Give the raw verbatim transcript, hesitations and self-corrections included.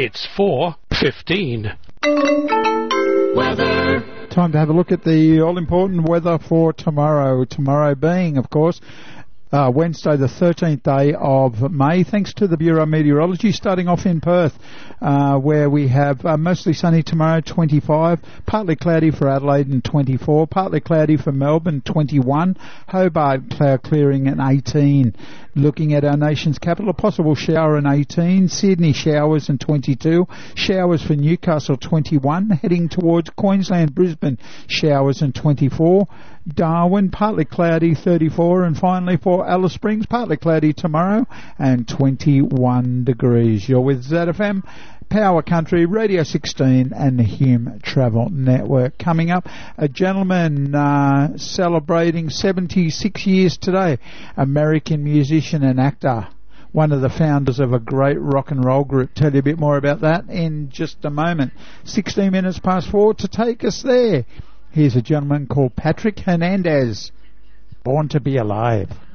It's four fifteen. Weather. Time to have a look at the all-important weather for tomorrow. Tomorrow being, of course, Uh, Wednesday the thirteenth day of May, thanks to the Bureau of Meteorology, starting off in Perth, uh, where we have uh, mostly sunny tomorrow, twenty-five, partly cloudy for Adelaide and twenty-four, partly cloudy for Melbourne, twenty-one, Hobart cloud clearing and eighteen. Looking at our nation's capital, a possible shower in eighteen, Sydney showers and twenty-two, showers for Newcastle twenty-one, heading towards Queensland, Brisbane showers and twenty-four, Darwin partly cloudy thirty-four, and finally for Alice Springs partly cloudy tomorrow and twenty-one degrees. You're with Z F M, Power Country, Radio sixteen and the Hume Travel Network. Coming up, a gentleman uh, celebrating seventy-six years today, American musician and actor, one of the founders of a great rock and roll group. Tell you a bit more about that in just a moment. sixteen minutes past four to take us there. Here's a gentleman called Patrick Hernandez, Born to Be Alive.